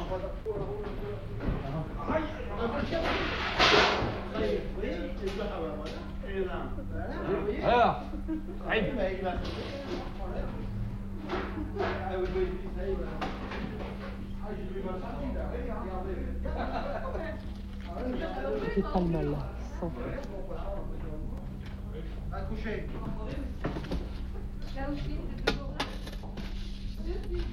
Alors, c'est pas le mal là, sans Accouchez. Là aussi, c'est toujours là.